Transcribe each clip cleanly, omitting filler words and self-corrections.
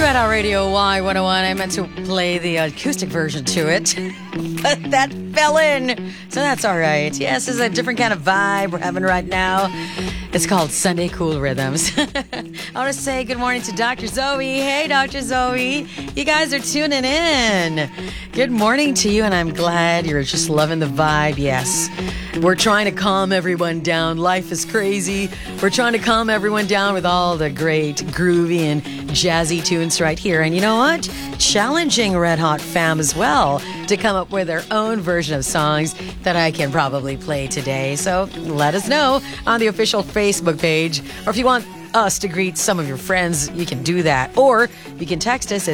Red Hot Radio Y101. I meant to play the acoustic version to it, but that fell in. So that's all right. Yes, this is a different kind of vibe we're having right now. It's called Sunday Cool Rhythms. I want to say good morning to Dr. Zoe. Hey, Dr. Zoe. You guys are tuning in. Good morning to you, and I'm glad you're just loving the vibe. Yes, we're trying to calm everyone down. Life is crazy. We're trying to calm everyone down with all the great groovy and jazzy tunes right here. And you know what? Challenging Red Hot fam as well to come up with their own version of songs that I can probably play today. So let us know on the official Facebook page, or if you want us to greet some of your friends, you can do that. Or you can text us at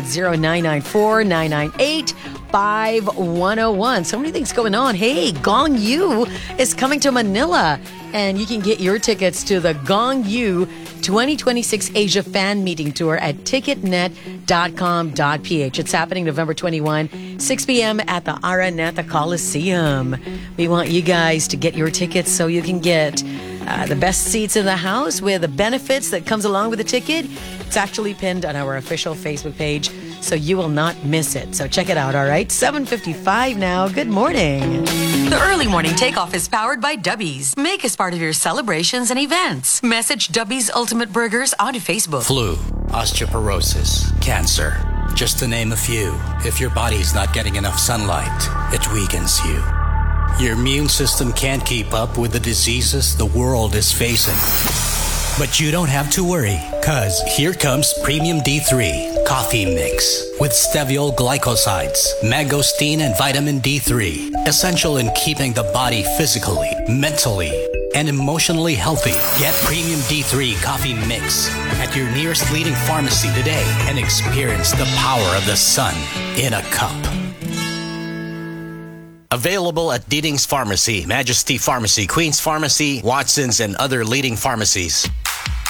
0994-998-5101. So many things going on. Hey, Gong Yu is coming to Manila, and you can get your tickets to the Gong Yu 2026 Asia Fan Meeting Tour at ticketnet.com.ph. It's happening November 21, 6 p.m. at the Araneta Coliseum. We want you guys to get your tickets so you can get the best seats in the house with the benefits that comes along with the ticket. It's actually pinned on our official Facebook page, so you will not miss it. So check it out, all right? 7:55 now. Good morning. The early morning takeoff is powered by Dubbies. Make us part of your celebrations and events. Message Dubbies Ultimate Burgers onto Facebook. Flu, osteoporosis, cancer, just to name a few. If your body's not getting enough sunlight, it weakens you. Your immune system can't keep up with the diseases the world is facing. But you don't have to worry, cause here comes Premium D3 Coffee Mix with steviol glycosides, mangosteen, and vitamin D3. Essential in keeping the body physically, mentally, and emotionally healthy. Get Premium D3 Coffee Mix at your nearest leading pharmacy today and experience the power of the sun in a cup. Available at Deeding's Pharmacy, Majesty Pharmacy, Queen's Pharmacy, Watson's, and other leading pharmacies.